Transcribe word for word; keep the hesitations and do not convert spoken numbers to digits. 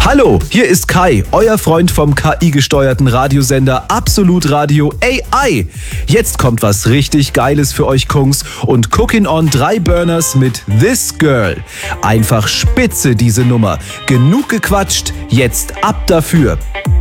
Hallo, hier ist Kai, euer Freund vom K I-gesteuerten Radiosender Absolut Radio A I. Jetzt kommt was richtig Geiles für euch Kungs und Cooking on drei Burners mit This Girl. Einfach spitze diese Nummer. Genug gequatscht, jetzt ab dafür.